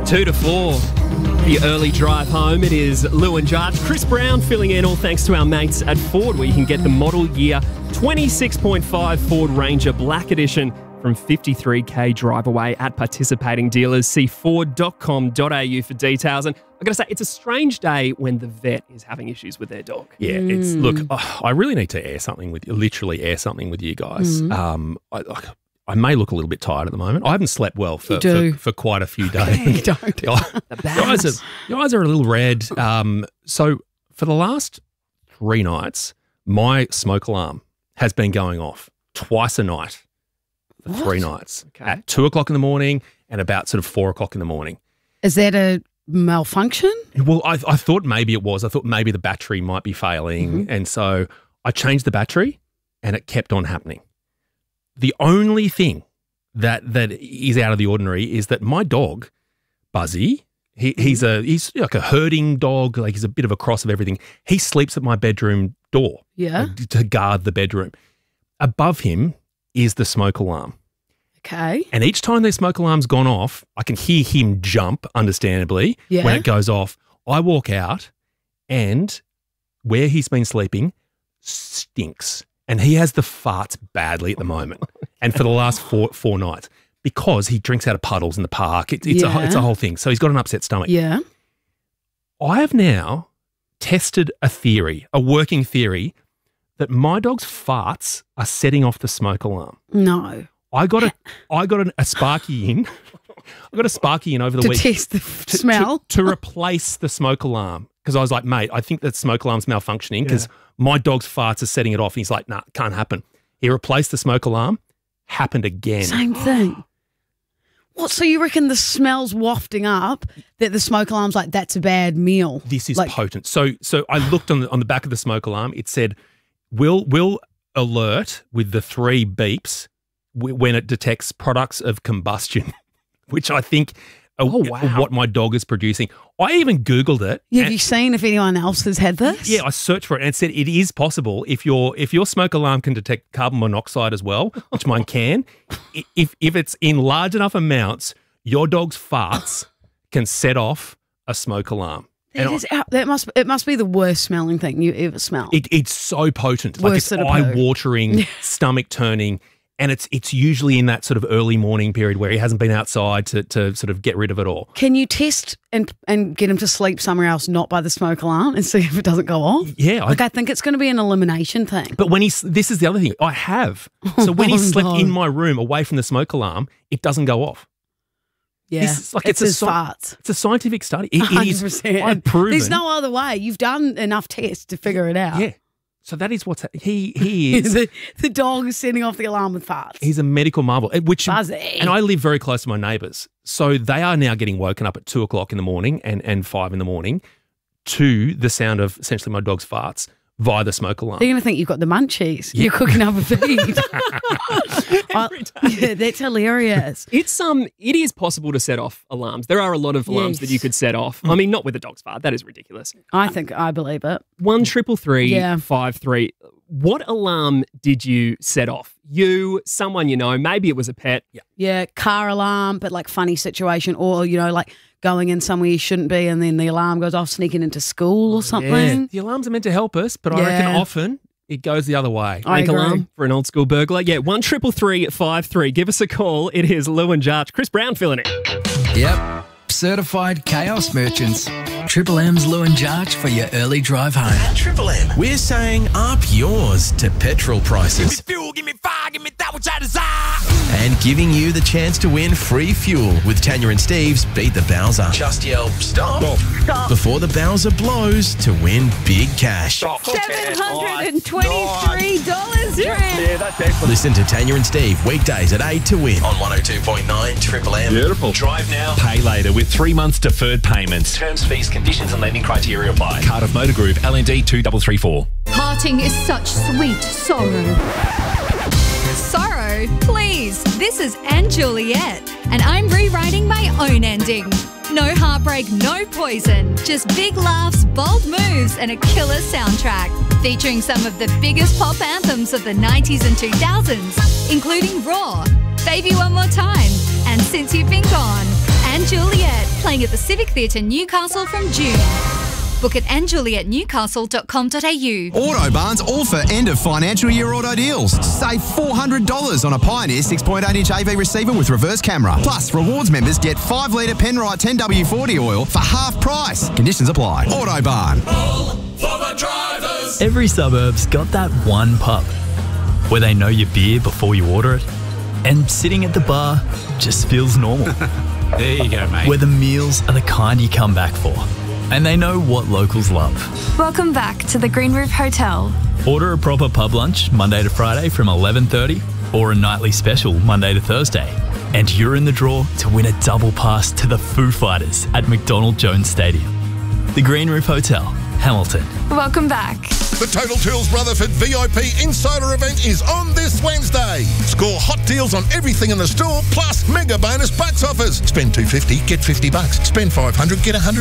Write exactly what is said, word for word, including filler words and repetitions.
Two to four. The early drive home. It is Lou and Jarge. Chris Brown filling in, all thanks to our mates at Ford, where you can get the model year twenty-six point five Ford Ranger Black Edition from fifty-three k drive away at participating dealers. See ford dot com dot a u for details. And I've got to say, it's a strange day when the vet is having issues with their dog. Yeah, it's look, oh, I really need to air something with you, literally air something with you guys. Mm. Um, I, I may look a little bit tired at the moment. I haven't slept well for, for, for quite a few days. You don't. Your eyes are, your eyes are a little red. Um, so for the last three nights, my smoke alarm has been going off twice a night for what? three nights. Okay. At two o'clock in the morning and about sort of four o'clock in the morning. Is that a malfunction? Well, I, I thought maybe it was. I thought maybe the battery might be failing. Mm-hmm. And so I changed the battery and it kept on happening. The only thing that that is out of the ordinary is that my dog, Buzzy, he, he's a he's like a herding dog, like he's a bit of a cross of everything. He sleeps at my bedroom door, yeah, like, to guard the bedroom. Above him is the smoke alarm. Okay. And each time the smoke alarm's gone off, I can hear him jump, understandably, yeah. when it goes off. I walk out and where he's been sleeping stinks. And he has the farts badly at the moment, and for the last four four nights, because he drinks out of puddles in the park. It, it's, yeah. a, it's a whole thing. So he's got an upset stomach. Yeah. I have now tested a theory, a working theory, that my dog's farts are setting off the smoke alarm. No. I got a, I got an, a Sparky in. I got a Sparky in over the to week. To test the to, smell? To, to replace the smoke alarm. Because I was like, mate, I think that smoke alarm's malfunctioning because yeah. my dog's farts are setting it off. And he's like, nah, can't happen. He replaced the smoke alarm. Happened again. Same thing. What? So you reckon the smell's wafting up that the smoke alarm's like, that's a bad meal? This is like, potent. So so I looked on the, on the back of the smoke alarm. It said, will will alert with the three beeps w- when it detects products of combustion, which I think are oh, wow. what my dog is producing. I even Googled it. Yeah, have you seen if anyone else has had this? Yeah, I searched for it and it said it is possible if your if your smoke alarm can detect carbon monoxide as well, which mine can. If if it's in large enough amounts, your dog's farts can set off a smoke alarm. That, is, that must it must be the worst smelling thing you ever smelled. It, it's so potent, Worse like it's eye watering, stomach turning. And it's it's usually in that sort of early morning period where he hasn't been outside to, to sort of get rid of it all. Can you test and and get him to sleep somewhere else, not by the smoke alarm, and see if it doesn't go off? Yeah. Like I, I think it's going to be an elimination thing. But when he's, this is the other thing, I have. So when Oh, he slept no. in my room away from the smoke alarm, it doesn't go off. Yeah, This is like it's, it's, his a sci- farts. It's a scientific study. It, it is. one hundred percent. I've proven. There's no other way. You've done enough tests to figure it out. Yeah. So that is what's he he is. the, the dog is setting off the alarm with farts. He's a medical marvel. Which Buzzy. And I live very close to my neighbours, so they are now getting woken up at two o'clock in the morning and and five in the morning to the sound of essentially my dog's farts via the smoke alarm. They're going to think you've got the munchies. Yeah. You're cooking up a feed. I, yeah, that's hilarious. It's um, it is possible to set off alarms. There are a lot of alarms Yes. that you could set off. I mean, not with a dog's fart. That is ridiculous. I think I believe it. One triple three Yeah. five three. What alarm did you set off? You, someone you know, maybe it was a pet. Yeah. Yeah, car alarm, but like funny situation, or you know, like going in somewhere you shouldn't be, and then the alarm goes off, sneaking into school or something. Yeah. The alarms are meant to help us, but I reckon Yeah. often it goes the other way. I Bank agree. alarm for an old school burglar. Yeah, one triple three five three. Give us a call. It is Lou and Jarge. Chris Brown filling it. Yep. Certified chaos merchants. Triple M's Lou and Jarge for your early drive home. At Triple M, we're saying up yours to petrol prices. Give me fuel, give me fire, give me that which I desire. And giving you the chance to win free fuel with Tanya and Steve's Beat the Bowser. Just yell, stop, stop, before the Bowser blows to win big cash. seven hundred twenty-three dollars, Trent. Listen to Tanya and Steve weekdays at eight to win on one oh two point nine Triple M. Beautiful. Drive now, pay later with three months deferred payments. Terms, fees, conditions and lending criteria apply. Cardiff Motor Group, L N D two three three four. Parting is such sweet sorrow. Sorrow, please. This is Anne Juliet, and I'm rewriting my own ending. No heartbreak, no poison. Just big laughs, bold moves, and a killer soundtrack. Featuring some of the biggest pop anthems of the nineties and two thousands, including Raw, Baby One More Time, and Since You've Been Gone. Anne Juliet, playing at the Civic Theatre Newcastle from June. Book at anne juliet newcastle dot com dot a u. Autobarn's all for end of financial year auto deals. Save four hundred dollars on a Pioneer six point eight inch A V receiver with reverse camera. Plus, rewards members get five litre Penrite ten W forty oil for half price. Conditions apply. Autobarn. All for the drivers. Every suburb's got that one pub where they know your beer before you order it, and sitting at the bar just feels normal. There you go, mate. Where the meals are the kind you come back for, and they know what locals love. Welcome back to the Green Roof Hotel. Order a proper pub lunch Monday to Friday from eleven thirty or a nightly special Monday to Thursday, and you're in the draw to win a double pass to the Foo Fighters at McDonald Jones Stadium. The Green Roof Hotel, Hamilton. Welcome back. The Total Tools Rutherford V I P Insider event is on this Wednesday. Score hot deals on everything in the store, plus mega bonus bucks offers. Spend two hundred fifty, get fifty bucks. Spend five hundred, get one hundred